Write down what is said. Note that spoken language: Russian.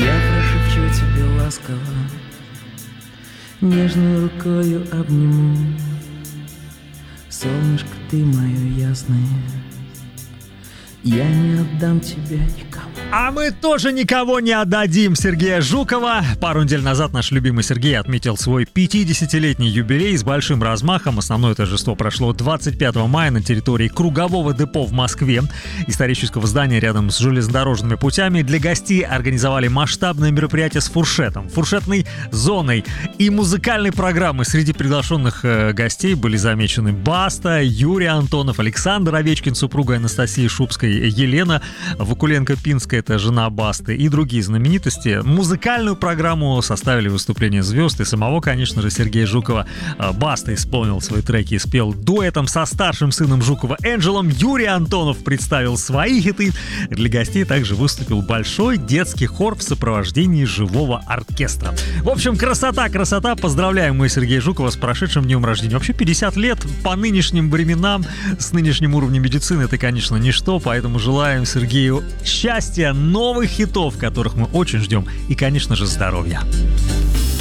Я прошепчу тебе ласково, нежной рукою обниму. Солнышко, ты мое ясное, я не отдам тебя никому. А мы тоже никого не отдадим Сергея Жукова. Пару недель назад наш любимый Сергей отметил свой 50-летний юбилей с большим размахом. Основное торжество прошло 25 мая на территории Кругового депо в Москве, исторического здания рядом с железнодорожными путями. Для гостей организовали масштабное мероприятие с фуршетом, фуршетной зоной и музыкальной программой. Среди приглашенных гостей были замечены Баста, Юрий Антонов, Александр Овечкин, супруга Анастасии Шубской, Елена Вакуленко-Пинская, это жена Басты, и другие знаменитости. Музыкальную программу составили выступления звезд и самого, конечно же, Сергея Жукова. Баста исполнил свои треки и спел дуэтом со старшим сыном Жукова Энджелом. Юрий Антонов представил свои хиты. Для гостей также выступил большой детский хор в сопровождении живого оркестра. В общем, красота. Поздравляем мы Сергея Жукова с прошедшим днем рождения. Вообще 50 лет по нынешним временам, с нынешним уровнем медицины, это, конечно, ничто, поэтому желаем Сергею счастья, новых хитов, которых мы очень ждем, и, конечно же, здоровья.